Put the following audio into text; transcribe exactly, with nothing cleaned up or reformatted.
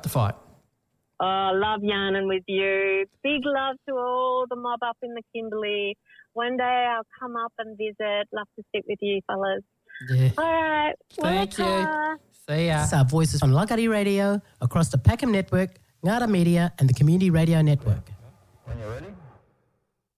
the fight. Oh, love yarning with you. Big love to all the mob up in the Kimberley. One day I'll come up and visit. Love to sit with you, fellas. Yeah. All right. Thank you. Waka. See ya. This is our voices on Langkawi Radio, across the Peckham Network, Ngara Media and the Community Radio Network. When you're ready.